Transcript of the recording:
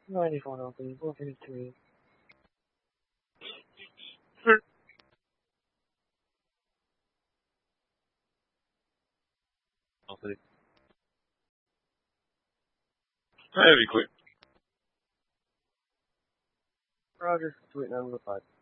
94 open, 453. I'll see. That'd be quick. Roger, sweet number 5.